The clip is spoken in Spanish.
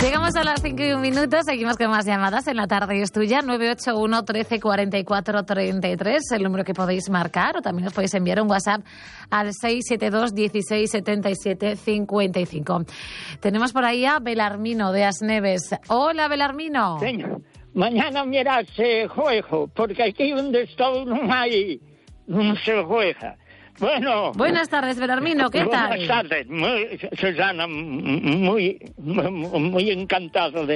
Llegamos a las 5:01, seguimos con más llamadas en la tarde y es tuya, 981 13 44 33, el número que podéis marcar, o también os podéis enviar un WhatsApp al 672 16 77 55. Tenemos por ahí a Belarmino de Asneves. Hola, Belarmino. Señor, mañana mirad se juego, porque aquí donde estoy no se juega. Bueno. Buenas tardes, Belarmino, ¿qué tal? Buenas tardes, Susana, muy encantado de